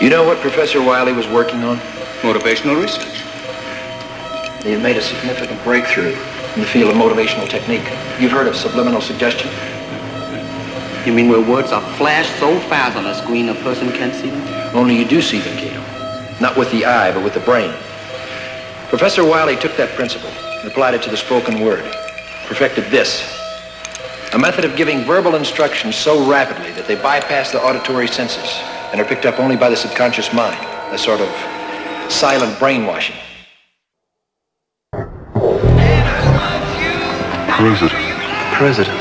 You know what Professor Wiley was working on? Motivational research. He had made a significant breakthrough in the field of motivational technique. You've heard of subliminal suggestion? You mean where words are flashed so fast on a screen a person can't see them? Only you do see them, Cato. Not with the eye, but with the brain. Professor Wiley took that principle and applied it to the spoken word. Perfected this. A method of giving verbal instructions so rapidly that they bypass the auditory senses and are picked up only by the subconscious mind. A sort of silent brainwashing. President.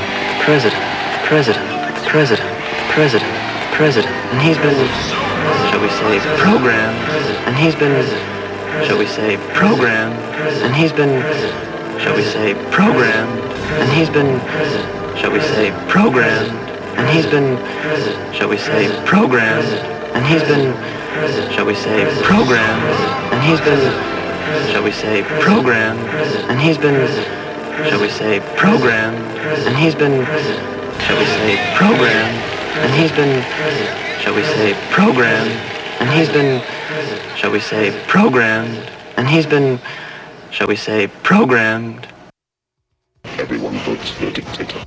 And he's been, shall we say, programmed. And he's been, shall we say, programmed. And he's been, shall we say, programmed. And he's been, shall we say, programmed. And he's been, shall we say, programmed. And he's been, shall we say, programmed. And he's been, shall we say, programmed. And he's been, shall we say, programmed. And he's been, shall we say, programmed. And he's been, shall we say, programmed. And he's been, shall we say, programmed. And he's been, shall we say, programmed. Everyone votes for a dictator.